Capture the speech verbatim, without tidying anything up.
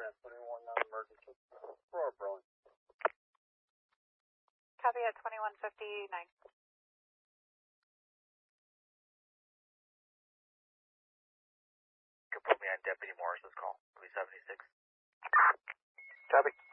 ten twenty-one, non-emergency. Aurora, Burlington. Copy at twenty-one fifty-nine. You can put me on Deputy Morris's call, three seventy-six. Copy.